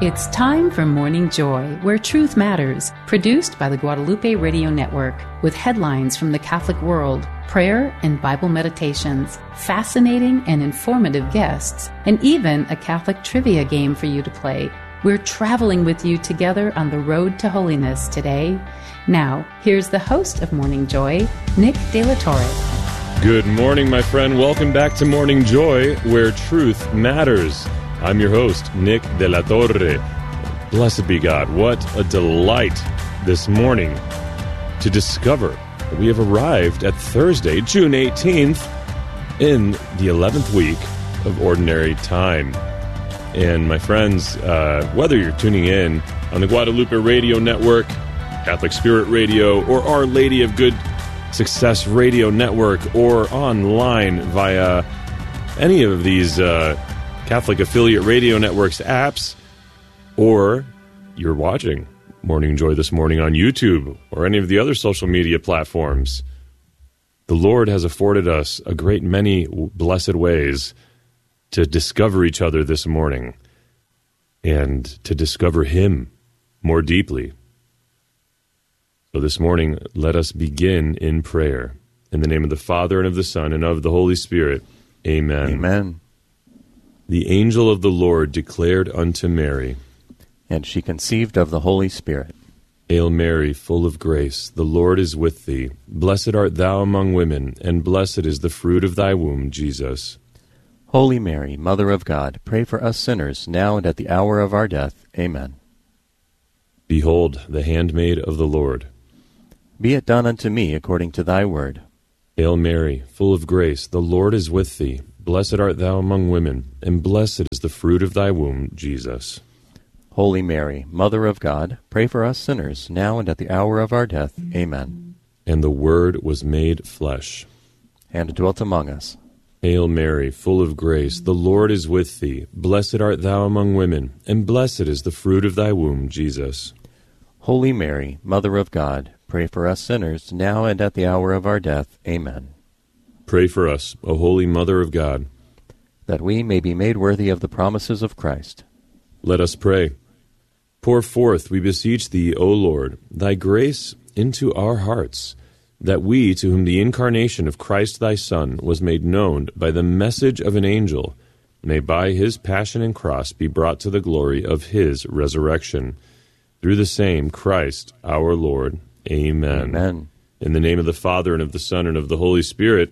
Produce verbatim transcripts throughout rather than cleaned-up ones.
It's time for Morning Joy, where truth matters, produced by the Guadalupe Radio Network, with headlines from the Catholic world, prayer and Bible meditations, fascinating and informative guests, and even a Catholic trivia game for you to play. We're traveling with you together on the road to holiness today. Now, here's the host of Morning Joy, Nick De La Torre. Good morning, my friend. Welcome back to Morning Joy, where truth matters. I'm your host, Nick De La Torre. Blessed be God. What a delight this morning to discover that we have arrived at Thursday, June eighteenth, in the eleventh week of Ordinary Time. And my friends, uh, whether you're tuning in on the Guadalupe Radio Network, Catholic Spirit Radio, or Our Lady of Good Success Radio Network, or online via any of these uh, Catholic Affiliate Radio Network's apps, or you're watching Morning Joy this morning on YouTube or any of the other social media platforms, the Lord has afforded us a great many blessed ways to discover each other this morning and to discover Him more deeply. So this morning, let us begin in prayer. In the name of the Father, and of the Son, and of the Holy Spirit. Amen. Amen. The angel of the Lord declared unto Mary, and she conceived of the Holy Spirit. Hail Mary, full of grace, the Lord is with thee. Blessed art thou among women, and blessed is the fruit of thy womb, Jesus. Holy Mary, Mother of God, pray for us sinners, now and at the hour of our death. Amen. Behold, the handmaid of the Lord. Be it done unto me according to thy word. Hail Mary, full of grace, the Lord is with thee. Blessed art thou among women, and blessed is the fruit of thy womb, Jesus. Holy Mary, Mother of God, pray for us sinners, now and at the hour of our death. Amen. And the Word was made flesh, and dwelt among us. Hail Mary, full of grace, the Lord is with thee. Blessed art thou among women, and blessed is the fruit of thy womb, Jesus. Holy Mary, Mother of God, pray for us sinners, now and at the hour of our death. Amen. Pray for us, O Holy Mother of God, that we may be made worthy of the promises of Christ. Let us pray. Pour forth, we beseech thee, O Lord, thy grace into our hearts, that we, to whom the incarnation of Christ thy Son was made known by the message of an angel, may by his passion and cross be brought to the glory of his resurrection. Through the same Christ our Lord. Amen. Amen. In the name of the Father, and of the Son, and of the Holy Spirit.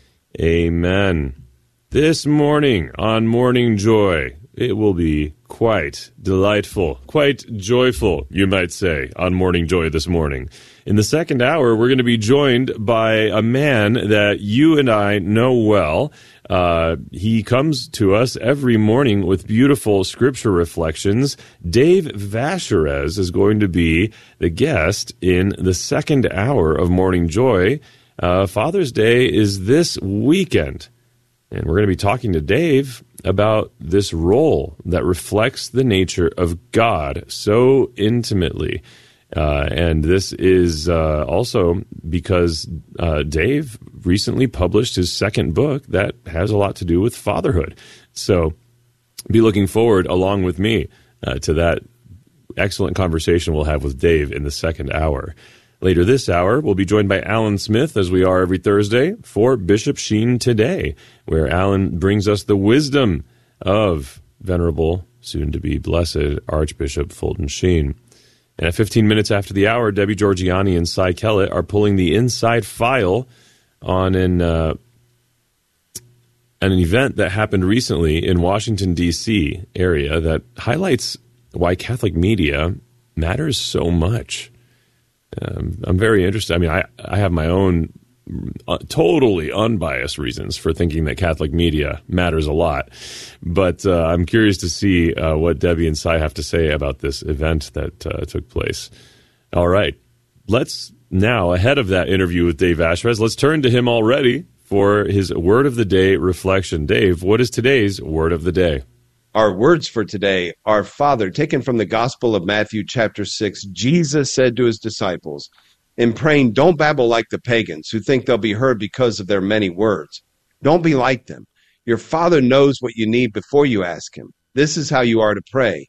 Amen. This morning on Morning Joy, it will be quite delightful, quite joyful, you might say, on Morning Joy this morning. In the second hour, we're going to be joined by a man that you and I know well. Uh, he comes to us every morning with beautiful scripture reflections. Dave Vacherez is going to be the guest in the second hour of Morning Joy. Uh, Father's Day is this weekend, and we're going to be talking to Dave about this role that reflects the nature of God so intimately. Uh, and this is uh, also because uh, Dave recently published his second book that has a lot to do with fatherhood. So be looking forward, along with me, uh, to that excellent conversation we'll have with Dave in the second hour. Later this hour, we'll be joined by Alan Smith, as we are every Thursday, for Bishop Sheen Today, where Alan brings us the wisdom of Venerable, soon-to-be blessed, Archbishop Fulton Sheen. And at fifteen minutes after the hour, Debbie Georgiani and Cy Kellett are pulling the inside file on an, uh, an event that happened recently in Washington, D C area that highlights why Catholic media matters so much. Um, I'm very interested. I mean, I, I have my own uh, totally unbiased reasons for thinking that Catholic media matters a lot. But uh, I'm curious to see uh, what Debbie and Cy have to say about this event that uh, took place. All right. Let's now, ahead of that interview with Dave Vacherez, let's turn to him already for his Word of the Day reflection. Dave, what is today's Word of the Day? Our words for today are, Father, taken from the Gospel of Matthew chapter six. Jesus said to his disciples, in praying, don't babble like the pagans who think they'll be heard because of their many words. Don't be like them. Your Father knows what you need before you ask him. This is how you are to pray.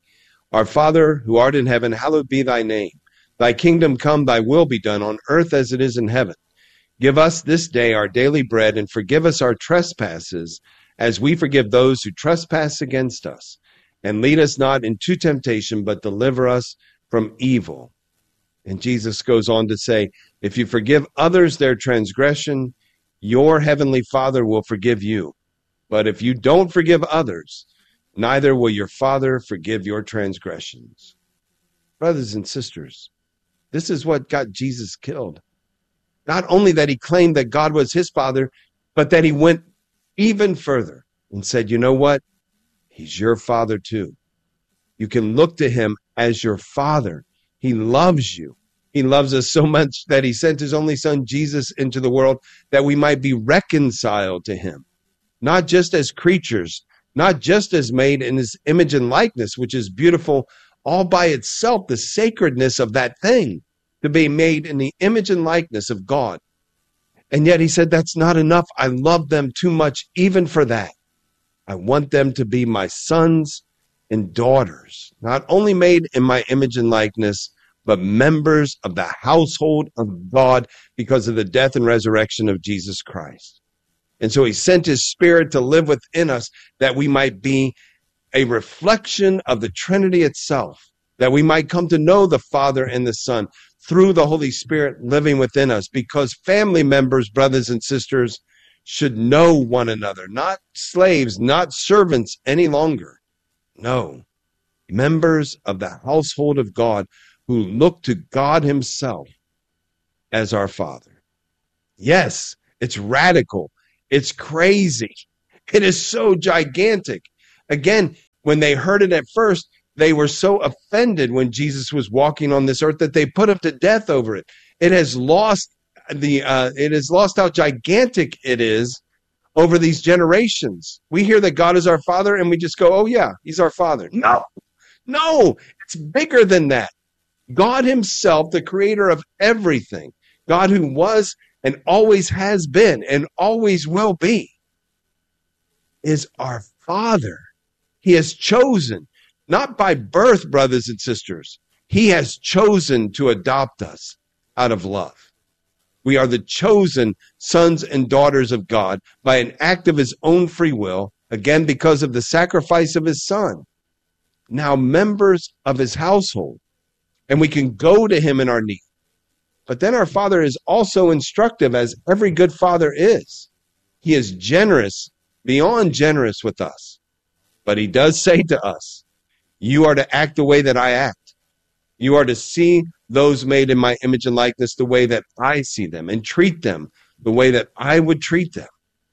Our Father, who art in heaven, hallowed be thy name. Thy kingdom come, thy will be done on earth as it is in heaven. Give us this day our daily bread, and forgive us our trespasses, as we forgive those who trespass against us. And lead us not into temptation, but deliver us from evil. And Jesus goes on to say, if you forgive others their transgression, your heavenly Father will forgive you. But if you don't forgive others, neither will your Father forgive your transgressions. Brothers and sisters, this is what got Jesus killed. Not only that he claimed that God was his Father, but that he went even further and said, you know what? He's your Father too. You can look to him as your Father. He loves you. He loves us so much that he sent his only Son, Jesus, into the world that we might be reconciled to him. Not just as creatures, not just as made in his image and likeness, which is beautiful all by itself, the sacredness of that thing, to be made in the image and likeness of God. And yet he said, that's not enough. I love them too much even for that. I want them to be my sons and daughters, not only made in my image and likeness, but members of the household of God because of the death and resurrection of Jesus Christ. And so he sent his Spirit to live within us that we might be a reflection of the Trinity itself, that we might come to know the Father and the Son through the Holy Spirit living within us, because family members, brothers and sisters, should know one another, not slaves, not servants any longer. No, members of the household of God who look to God himself as our Father. Yes, it's radical. It's crazy. It is so gigantic. Again, when they heard it at first, they were so offended when Jesus was walking on this earth that they put him to death over it. It has lost the, uh, it has lost how gigantic it is over these generations. We hear that God is our Father and we just go, oh yeah, he's our Father. No, no, it's bigger than that. God himself, the creator of everything, God who was and always has been and always will be, is our Father. He has chosen, not by birth, brothers and sisters. He has chosen to adopt us out of love. We are the chosen sons and daughters of God by an act of his own free will, again, because of the sacrifice of his Son. Now members of his household, and we can go to him in our need. But then our Father is also instructive, as every good father is. He is generous, beyond generous with us. But he does say to us, you are to act the way that I act. You are to see those made in my image and likeness the way that I see them, and treat them the way that I would treat them.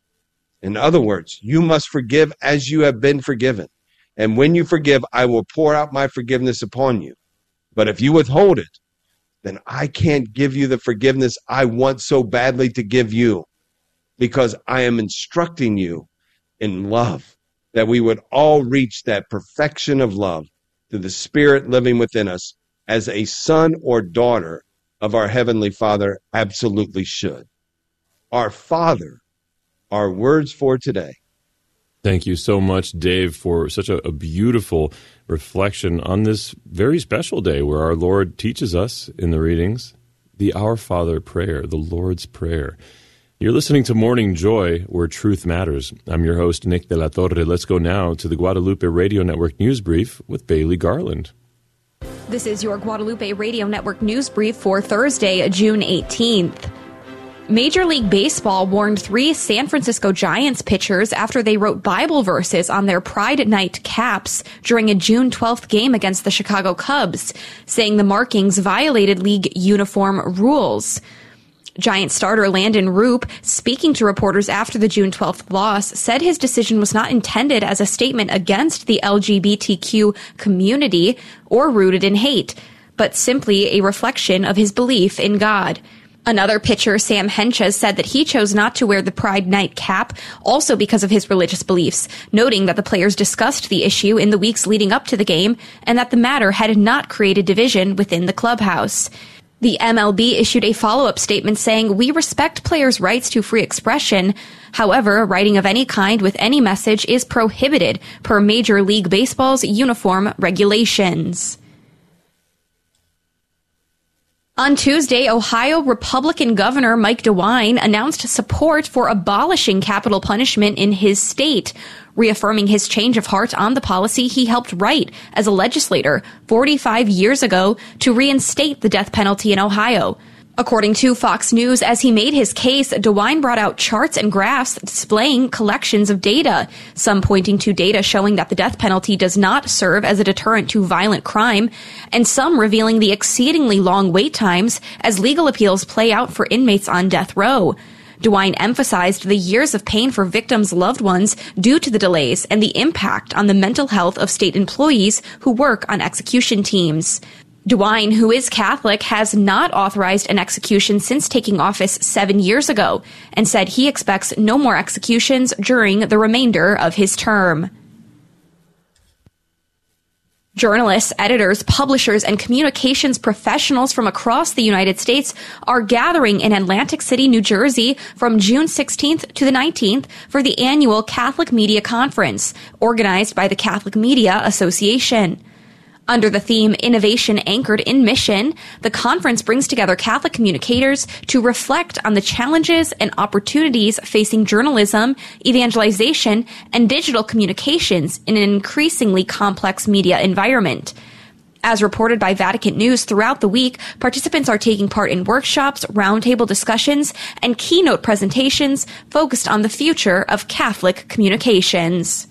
In other words, you must forgive as you have been forgiven. And when you forgive, I will pour out my forgiveness upon you. But if you withhold it, then I can't give you the forgiveness I want so badly to give you, because I am instructing you in love, that we would all reach that perfection of love through the Spirit living within us, as a son or daughter of our Heavenly Father absolutely should. Our Father, our words for today. Thank you so much, Dave, for such a, a beautiful reflection on this very special day where our Lord teaches us in the readings the Our Father prayer, the Lord's Prayer. You're listening to Morning Joy, where truth matters. I'm your host, Nick de la Torre. Let's go now to the Guadalupe Radio Network News Brief with Bailey Garland. This is your Guadalupe Radio Network News Brief for Thursday, June eighteenth. Major League Baseball warned three San Francisco Giants pitchers after they wrote Bible verses on their Pride Night caps during a June twelfth game against the Chicago Cubs, saying the markings violated league uniform rules. Giant starter Landon Roop, speaking to reporters after the June twelfth loss, said his decision was not intended as a statement against the L G B T Q community or rooted in hate, but simply a reflection of his belief in God. Another pitcher, Sam Hentges, said that he chose not to wear the Pride Night cap also because of his religious beliefs, noting that the players discussed the issue in the weeks leading up to the game and that the matter had not created division within the clubhouse. The M L B issued a follow-up statement saying, "We respect players' rights to free expression. However, writing of any kind with any message is prohibited per Major League Baseball's uniform regulations." On Tuesday, Ohio Republican Governor Mike DeWine announced support for abolishing capital punishment in his state, reaffirming his change of heart on the policy he helped write as a legislator forty-five years ago to reinstate the death penalty in Ohio. According to Fox News, as he made his case, DeWine brought out charts and graphs displaying collections of data, some pointing to data showing that the death penalty does not serve as a deterrent to violent crime, and some revealing the exceedingly long wait times as legal appeals play out for inmates on death row. DeWine emphasized the years of pain for victims' loved ones due to the delays and the impact on the mental health of state employees who work on execution teams. DeWine, who is Catholic, has not authorized an execution since taking office seven years ago and said he expects no more executions during the remainder of his term. Journalists, editors, publishers, and communications professionals from across the United States are gathering in Atlantic City, New Jersey from June sixteenth to the nineteenth for the annual Catholic Media Conference, organized by the Catholic Media Association. Under the theme Innovation Anchored in Mission, the conference brings together Catholic communicators to reflect on the challenges and opportunities facing journalism, evangelization, and digital communications in an increasingly complex media environment. As reported by Vatican News throughout the week, participants are taking part in workshops, roundtable discussions, and keynote presentations focused on the future of Catholic communications.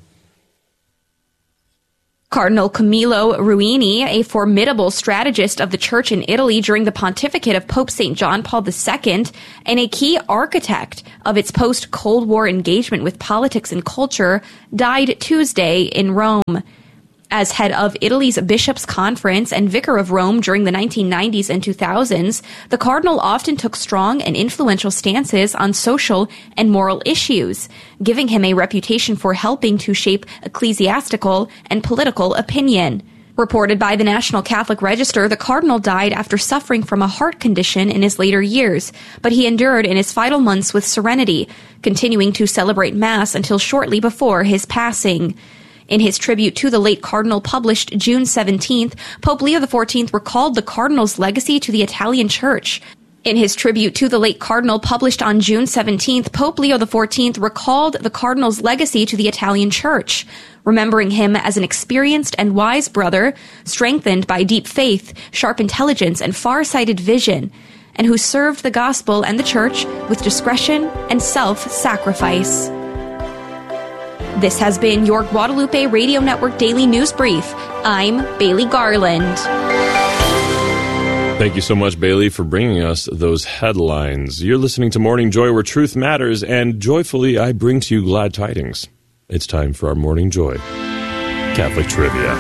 Cardinal Camillo Ruini, a formidable strategist of the Church in Italy during the pontificate of Pope Saint John Paul the Second, and a key architect of its post-Cold War engagement with politics and culture, died Tuesday in Rome. As head of Italy's Bishops' Conference and Vicar of Rome during the nineteen nineties and two thousands, the cardinal often took strong and influential stances on social and moral issues, giving him a reputation for helping to shape ecclesiastical and political opinion. Reported by the National Catholic Register, the cardinal died after suffering from a heart condition in his later years, but he endured in his final months with serenity, continuing to celebrate Mass until shortly before his passing. In his tribute to the late cardinal published June seventeenth, Pope Leo the fourteenth recalled the cardinal's legacy to the Italian Church. In his tribute to the late cardinal published on June seventeenth, Pope Leo the fourteenth recalled the cardinal's legacy to the Italian Church, remembering him as an experienced and wise brother, strengthened by deep faith, sharp intelligence, and far-sighted vision, and who served the gospel and the Church with discretion and self-sacrifice. This has been your Guadalupe Radio Network Daily News Brief. I'm Bailey Garland. Thank you so much, Bailey, for bringing us those headlines. You're listening to Morning Joy, where truth matters, and joyfully I bring to you glad tidings. It's time for our Morning Joy Catholic Trivia.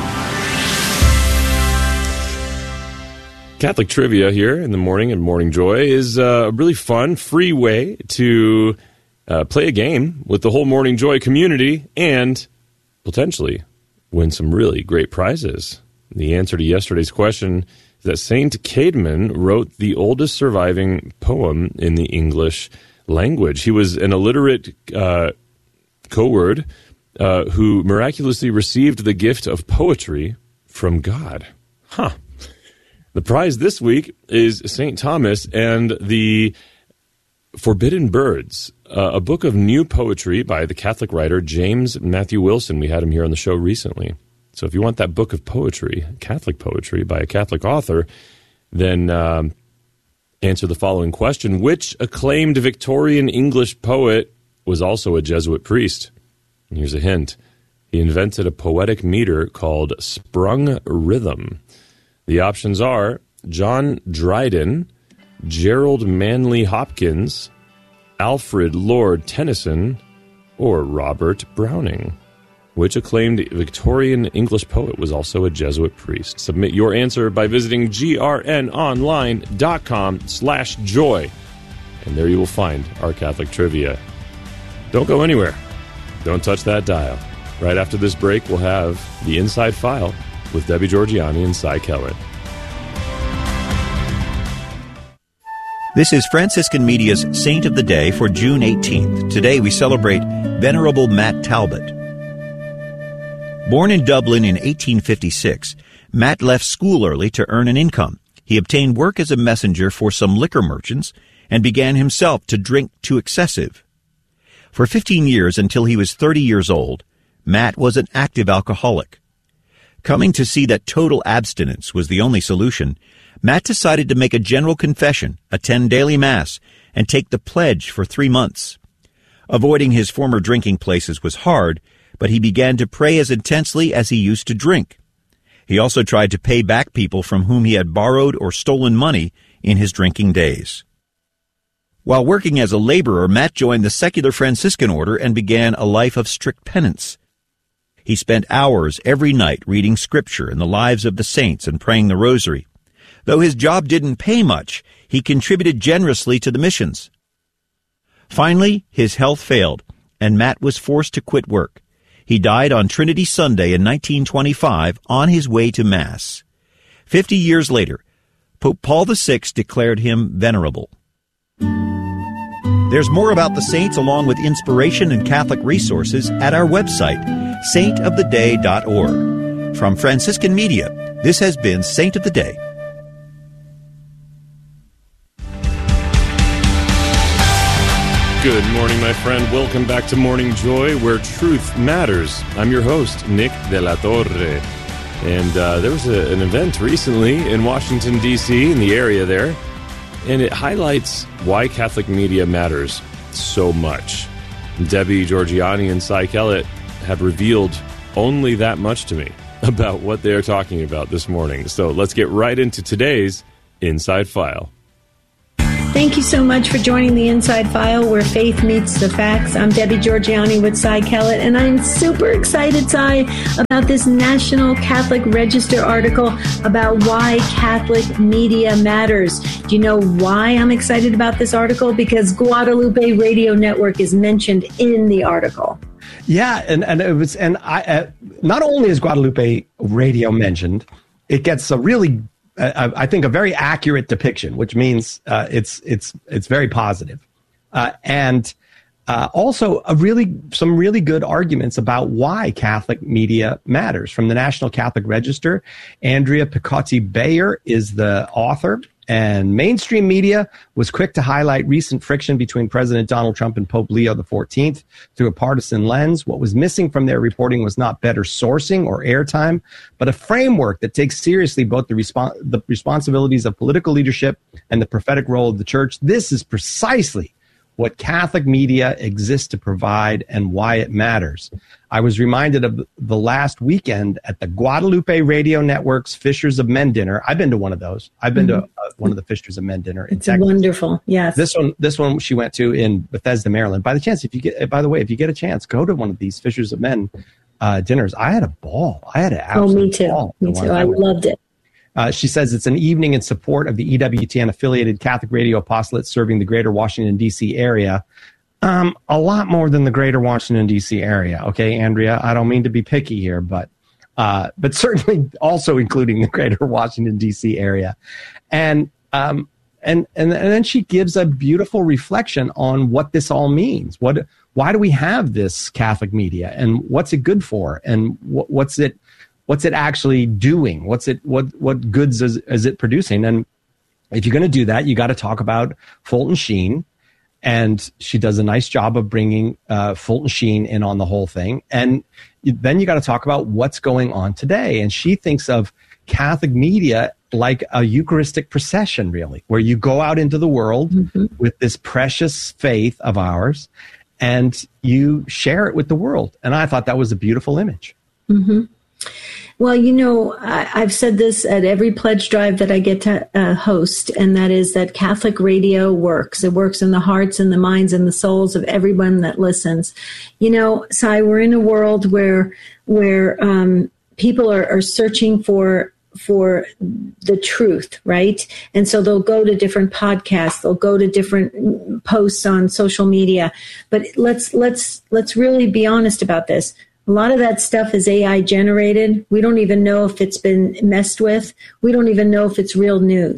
Catholic Trivia here in the morning and Morning Joy is a really fun, free way to Uh, play a game with the whole Morning Joy community and potentially win some really great prizes. The answer to yesterday's question is that Saint Caedmon wrote the oldest surviving poem in the English language. He was an illiterate uh, co-word uh, who miraculously received the gift of poetry from God. Huh. The prize this week is Saint Thomas and the Forbidden Birds, uh, a book of new poetry by the Catholic writer James Matthew Wilson. We had him here on the show recently. So if you want that book of poetry, Catholic poetry by a Catholic author, then um, answer the following question. Which acclaimed Victorian English poet was also a Jesuit priest? And here's a hint. He invented a poetic meter called sprung rhythm. The options are John Dryden, Gerald Manley Hopkins, Alfred Lord Tennyson, or Robert Browning. Which acclaimed Victorian English poet was also a Jesuit priest? Submit your answer by visiting grnonline.com slash joy. And there you will find our Catholic trivia. Don't go anywhere. Don't touch that dial. Right after this break, we'll have the Inside File with Debbie Georgiani and Cy Kellett. This is Franciscan Media's Saint of the Day for June eighteenth. Today we celebrate Venerable Matt Talbot. Born in Dublin in eighteen fifty-six, Matt left school early to earn an income. He obtained work as a messenger for some liquor merchants and began himself to drink to excessive. For fifteen years, until he was thirty years old, Matt was an active alcoholic. Coming to see that total abstinence was the only solution, Matt decided to make a general confession, attend daily Mass, and take the pledge for three months. Avoiding his former drinking places was hard, but he began to pray as intensely as he used to drink. He also tried to pay back people from whom he had borrowed or stolen money in his drinking days. While working as a laborer, Matt joined the secular Franciscan order and began a life of strict penance. He spent hours every night reading scripture and the lives of the saints and praying the rosary. Though his job didn't pay much, he contributed generously to the missions. Finally, his health failed, and Matt was forced to quit work. He died on Trinity Sunday in nineteen twenty-five on his way to Mass. Fifty years later, Pope Paul the Sixth declared him venerable. There's more about the saints along with inspiration and Catholic resources at our website, saint of the day dot org. From Franciscan Media, this has been Saint of the Day. Good morning, my friend. Welcome back to Morning Joy, where truth matters. I'm your host, Nick de la Torre. And uh, there was a, an event recently in Washington, D C, in the area there, and it highlights why Catholic media matters so much. Debbie Georgianni and Cy Kellett have revealed only that much to me about what they're talking about this morning. So let's get right into today's Inside File. Thank you so much for joining the Inside File, where faith meets the facts. I'm Debbie Georgianni with Cy Kellett, and I'm super excited, Cy, about this National Catholic Register article about why Catholic media matters. Do you know why I'm excited about this article? Because Guadalupe Radio Network is mentioned in the article. Yeah, and, and it was, and I uh, not only is Guadalupe Radio mentioned, it gets a really Uh, I think a very accurate depiction, which means uh, it's it's it's very positive, uh, and uh, also a really some really good arguments about why Catholic media matters. From the National Catholic Register, Andrea Picotti-Bayer is the author, and mainstream media was quick to highlight recent friction between President Donald Trump and Pope Leo the fourteenth through a partisan lens. What was missing from their reporting was not better sourcing or airtime, but a framework that takes seriously both the, respons- the responsibilities of political leadership and the prophetic role of the church. This is precisely what Catholic media exists to provide and why it matters. I was reminded of the last weekend at the Guadalupe Radio Network's Fishers of Men dinner. I've been to one of those. I've been mm-hmm. to uh, one of the Fishers of Men dinner in it's Texas. Wonderful. Yes. This one, this one she went to in Bethesda, Maryland. By the chance, if you get, by the way, if you get a chance, go to one of these Fishers of Men uh, dinners. I had a ball. I had an absolute Oh, me too. ball. Me too. I loved it. Uh, she says it's an evening in support of the E W T N-affiliated Catholic radio apostolate serving the greater Washington, D C area. Um, a lot more than the greater Washington, D C area. Okay, Andrea, I don't mean to be picky here, but uh, but certainly also including the greater Washington, D C area. And, um, and, and, and then she gives a beautiful reflection on what this all means. What, why do we have this Catholic media, and what's it good for? And what, what's it, What's it actually doing? What's it? What what goods is, is it producing? And if you're going to do that, you got to talk about Fulton Sheen, and she does a nice job of bringing uh, Fulton Sheen in on the whole thing. And then you got to talk about what's going on today. And she thinks of Catholic media like a Eucharistic procession, really, where you go out into the world mm-hmm. with this precious faith of ours, and you share it with the world. And I thought that was a beautiful image. Mm-hmm. Well, you know, I, I've said this at every pledge drive that I get to uh, host, and that is that Catholic radio works. It works in the hearts and the minds and the souls of everyone that listens. You know, Cy, we're in a world where where um, people are, are searching for for the truth, right? And so they'll go to different podcasts, they'll go to different posts on social media. But let's let's let's really be honest about this. A lot of that stuff is A I generated. We don't even know if it's been messed with. We don't even know if it's real news.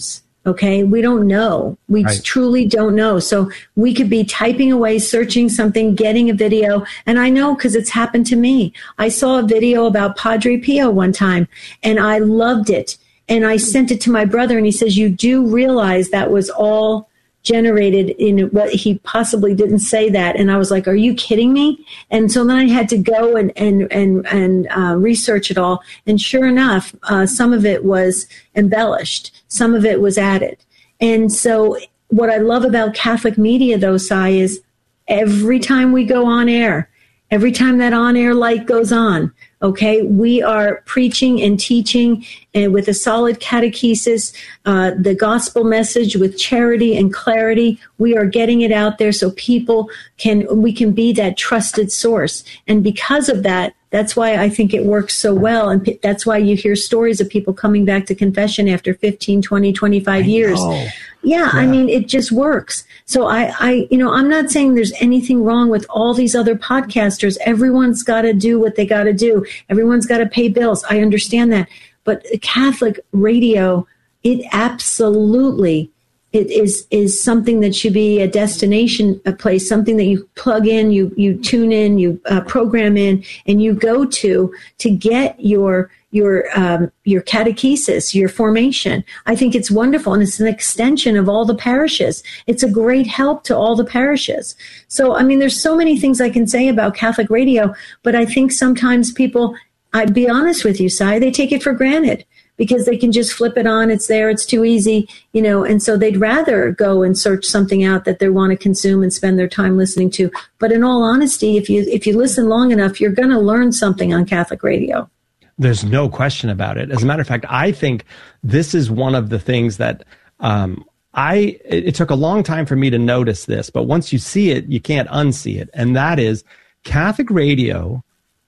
Okay. We don't know. We Right. truly don't know. So we could be typing away, searching something, getting a video. And I know because it's happened to me. I saw a video about Padre Pio one time and I loved it. And I sent it to my brother and he says, you do realize that was all generated in what he possibly didn't say that. And I was like, are you kidding me? And so then I had to go and, and, and, and uh, research it all. And sure enough, uh, some of it was embellished. Some of it was added. And so what I love about Catholic media though, Sai, is every time we go on air, every time that on air light goes on, okay, we are preaching and teaching and with a solid catechesis, uh, the gospel message with charity and clarity. We are getting it out there so people can, we can be that trusted source. And because of that, that's why I think it works so well. And p- that's why you hear stories of people coming back to confession after fifteen, twenty, twenty-five years. Yeah, yeah, I mean, it just works. So I, I, you know, I'm not saying there's anything wrong with all these other podcasters. Everyone's got to do what they got to do. Everyone's got to pay bills. I understand that. But Catholic radio, it absolutely, it is, is something that should be a destination, a place, something that you plug in, you, you tune in, you uh, program in, and you go to, to get your, your, um, your catechesis, your formation. I think it's wonderful. And it's an extension of all the parishes. It's a great help to all the parishes. So, I mean, there's so many things I can say about Catholic radio, but I think sometimes people, I'd be honest with you, Sai, they take it for granted because they can just flip it on. It's there. It's too easy, you know, and so they'd rather go and search something out that they want to consume and spend their time listening to. But in all honesty, if you, if you listen long enough, you're going to learn something on Catholic radio. There's no question about it. As a matter of fact, I think this is one of the things that um, I, it, it took a long time for me to notice this, but once you see it, you can't unsee it. And that is Catholic radio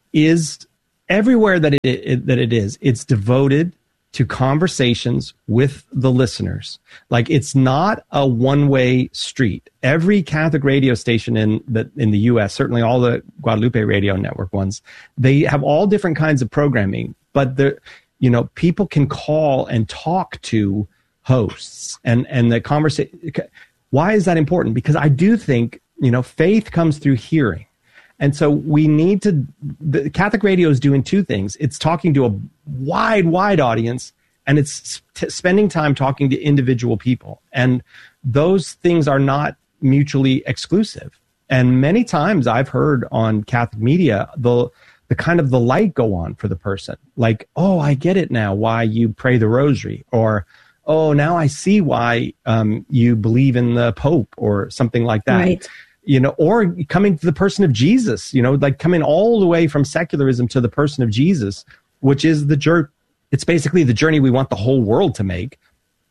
is everywhere that it, it that it is. It's devoted to conversations with the listeners. Like it's not a one-way street. Every Catholic radio station in the in the U S, certainly all the Guadalupe Radio Network ones, they have all different kinds of programming, but the you know, people can call and talk to hosts and and the conversation. Why is that important? Because I do think, you know, faith comes through hearing. And so we need to, the Catholic radio is doing two things. It's talking to a wide, wide audience, and it's t- spending time talking to individual people. And those things are not mutually exclusive. And many times I've heard on Catholic media, the, the kind of the light go on for the person. Like, oh, I get it now, why you pray the rosary. Or, oh, now I see why um, you believe in the Pope or something like that. Right. You know, or coming to the person of Jesus, you know, like coming all the way from secularism to the person of Jesus, which is the journey. It's basically the journey we want the whole world to make.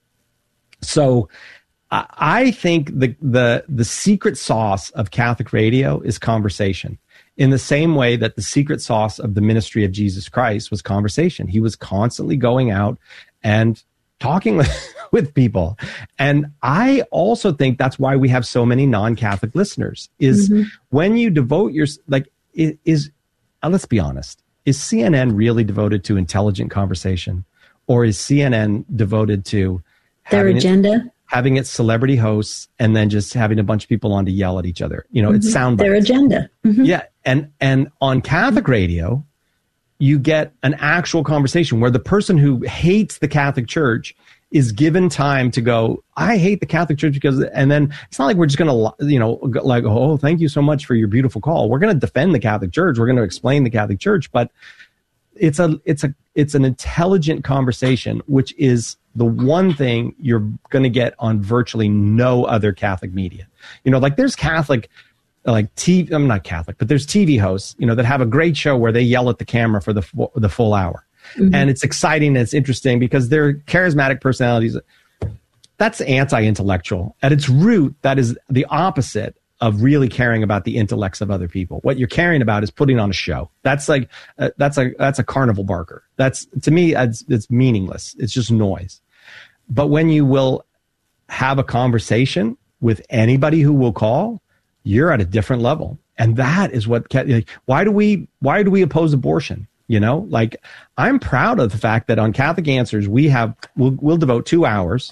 So I, I think the, the, the secret sauce of Catholic radio is conversation, in the same way that the secret sauce of the ministry of Jesus Christ was conversation. He was constantly going out and talking with, with people. And I also think that's why we have so many non-Catholic listeners is mm-hmm. when you devote your, like, is, is uh, let's be honest, is C N N really devoted to intelligent conversation, or is C N N devoted to their agenda, it, having its celebrity hosts and then just having a bunch of people on to yell at each other? You know, mm-hmm. it's sound bites. Their agenda. Mm-hmm. Yeah. And, and on Catholic radio, you get an actual conversation where the person who hates the Catholic Church is given time to go, I hate the Catholic Church because, and then it's not like we're just going to, you know, like, oh, thank you so much for your beautiful call. We're going to defend the Catholic Church. We're going to explain the Catholic Church, but it's a, it's a, it's an intelligent conversation, which is the one thing you're going to get on virtually no other Catholic media. You know, like there's Catholic, like T V, I'm not Catholic, but there's T V hosts, you know, that have a great show where they yell at the camera for the fu- the full hour. Mm-hmm. And it's exciting and it's interesting because they're charismatic personalities. That's anti-intellectual. At its root, that is the opposite of really caring about the intellects of other people. What you're caring about is putting on a show. That's like, uh, that's a, that's a carnival barker. That's, to me, it's, it's meaningless. It's just noise. But when you will have a conversation with anybody who will call, you're at a different level. And that is what, like, why do we, why do we oppose abortion? You know, like I'm proud of the fact that on Catholic Answers, we have, we'll, we'll devote two hours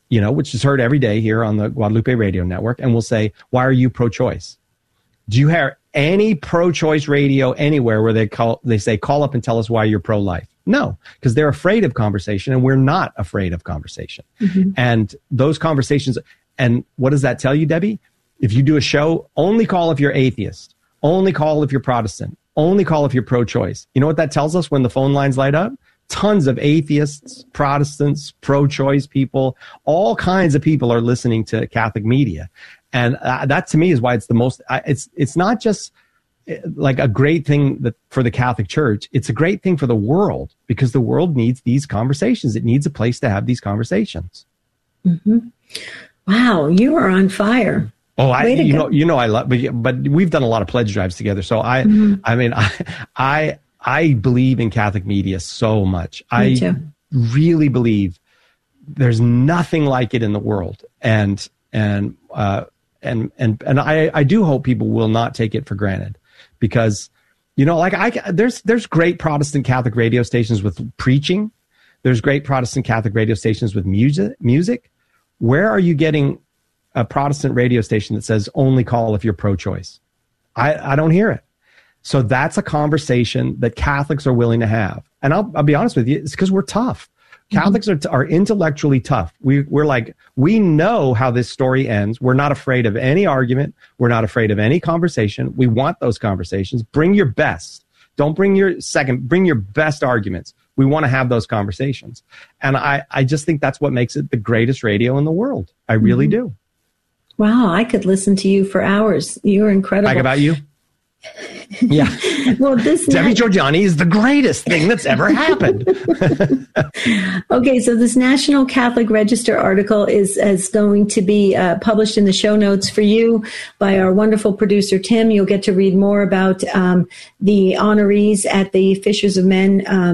you know, which is heard every day here on the Guadalupe Radio Network, and will say, why are you pro-choice? Do you hear any pro-choice radio anywhere where they call, they say, call up and tell us why you're pro-life? No, because they're afraid of conversation, and we're not afraid of conversation. Mm-hmm. And those conversations, and what does that tell you, Debbie? If you do a show, only call if you're atheist. Only call if you're Protestant. Only call if you're pro-choice. You know what that tells us when the phone lines light up? Tons of atheists, Protestants, pro-choice people, all kinds of people are listening to Catholic media. And uh, that to me is why it's the most, uh, it's it's not just like a great thing that for the Catholic Church. It's a great thing for the world, because the world needs these conversations. It needs a place to have these conversations. Mm-hmm. Wow, you are on fire. Oh, I, you go. know, you know, I love, but, but we've done a lot of pledge drives together. So I, mm-hmm. I mean, I, I, I believe in Catholic media so much. Me I too. really believe there's nothing like it in the world. And, and, uh, and, and, and I, I do hope people will not take it for granted, because, you know, like I, there's, there's great Protestant Catholic radio stations with preaching. There's great Protestant Catholic radio stations with music, music. Where are you getting a Protestant radio station that says only call if you're pro-choice? I, I don't hear it. So that's a conversation that Catholics are willing to have. And I'll, I'll be honest with you, it's because we're tough. Catholics are, are intellectually tough. We, we're like, we know how this story ends. We're not afraid of any argument. We're not afraid of any conversation. We want those conversations. Bring your best. Don't bring your second, bring your best arguments. We want to have those conversations. And I, I just think that's what makes it the greatest radio in the world. I really mm-hmm. do. Wow, I could listen to you for hours. You're incredible. Like about you? Yeah. Well, this Debbie night- Georgiani is the greatest thing that's ever happened. Okay, so this National Catholic Register article is, is going to be uh, published in the show notes for you by our wonderful producer, Tim. You'll get to read more about um, the honorees at the Fishers of Men um,